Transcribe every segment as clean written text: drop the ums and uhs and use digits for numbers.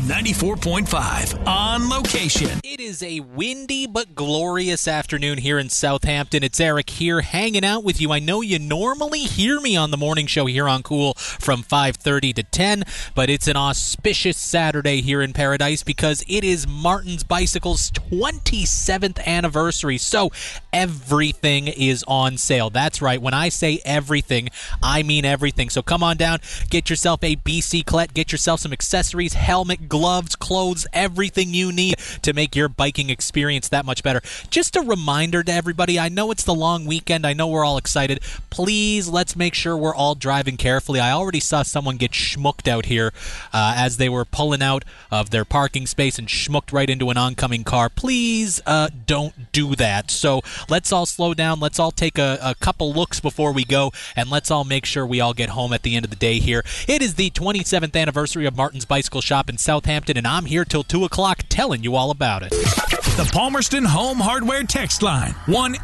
94.5 on location. It is a windy but glorious afternoon here in Southampton. It's Eric here hanging out with you. I know you normally hear me on the morning show here on Cool from 5:30 to 10, but it's an auspicious Saturday here in Paradise because it is Martin's Bicycle's 27th anniversary. So everything is on sale. That's right. When I say everything, I mean everything. So come on down, get yourself a BC Colette, get yourself some accessories, helmet, gloves, clothes, everything you need to make your biking experience that much better. Just a reminder to everybody, I know it's the long weekend, I know we're all excited. Please, let's make sure we're all driving carefully. I already saw someone get schmucked out here as they were pulling out of their parking space and schmucked right into an oncoming car. Please don't do that. So let's all slow down, let's all take a couple looks before we go, and let's all make sure we all get home at the end of the day here. It is the 27th anniversary of Martin's Bicycle Shop in Southampton, and I'm here till 2 o'clock telling you all about it. The Palmerston Home Hardware text line,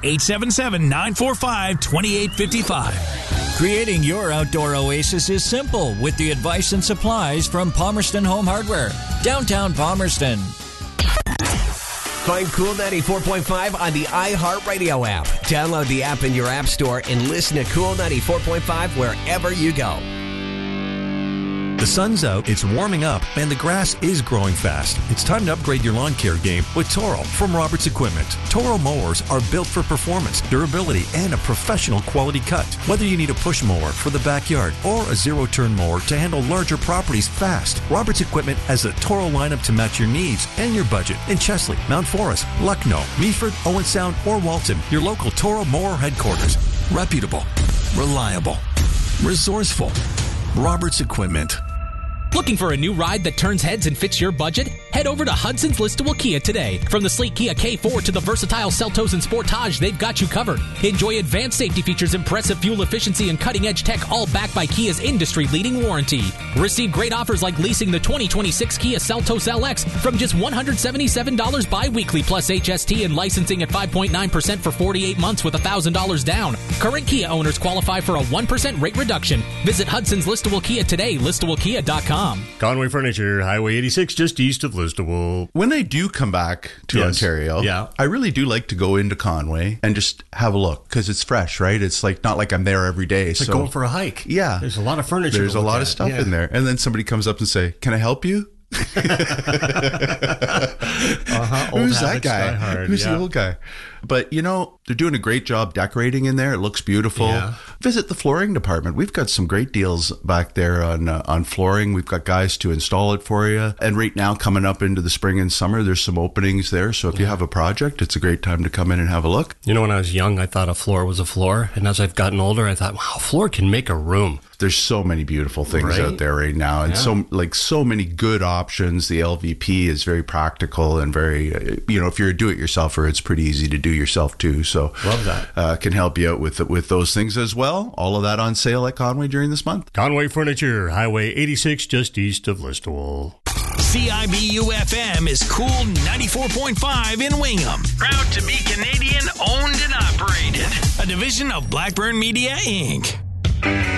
1-877-945-2855. Creating your outdoor oasis is simple with the advice and supplies from Palmerston Home Hardware, downtown Palmerston. Find Cool 94.5 on the iHeartRadio app. Download the app in your app store and listen to Cool 94.5 wherever you go. The sun's out, it's warming up, and the grass is growing fast. It's time to upgrade your lawn care game with Toro from Roberts Equipment. Toro mowers are built for performance, durability, and a professional quality cut. Whether you need a push mower for the backyard or a zero-turn mower to handle larger properties fast, Roberts Equipment has a Toro lineup to match your needs and your budget in Chesley, Mount Forest, Lucknow, Meaford, Owen Sound, or Walton. Your local Toro mower headquarters. Reputable, reliable, resourceful. Roberts Equipment. Looking for a new ride that turns heads and fits your budget? Head over to Hudson's Listowel Kia today. From the sleek Kia K4 to the versatile Seltos and Sportage, they've got you covered. Enjoy advanced safety features, impressive fuel efficiency, and cutting-edge tech, all backed by Kia's industry-leading warranty. Receive great offers like leasing the 2026 Kia Seltos LX from just $177 bi-weekly plus HST and licensing at 5.9% for 48 months with $1,000 down. Current Kia owners qualify for a 1% rate reduction. Visit Hudson's Listowel Kia today, listowelkia.com. Conway Furniture, Highway 86, just east of Listowel. When I do come back to Ontario, I really do like to go into Conway and just have a look because it's fresh, right? It's like not like I'm there every day. It's like going for a hike. Yeah. There's a lot of furniture. There's a lot of stuff in there. And then somebody comes up and say, "Can I help you?" Who's that guy? Who's the old guy? But, you know, they're doing a great job decorating in there. It looks beautiful. Yeah. Visit the flooring department. We've got some great deals back there on flooring. We've got guys to install it for you. And right now, coming up into the spring and summer, there's some openings there. So if you have a project, it's a great time to come in and have a look. You know, when I was young, I thought a floor was a floor. And as I've gotten older, I thought, wow, a floor can make a room. There's so many beautiful things out there right now, and so many good options. The LVP is very practical and very, if you're a do-it-yourselfer, it's pretty easy to do yourself too. So love that. Can help you out with those things as well. All of that on sale at Conway during this month. Conway Furniture, Highway 86, just east of Listowel. CIBU-FM is Cool 94.5 in Wingham. Proud to be Canadian owned and operated. A division of Blackburn Media, Inc.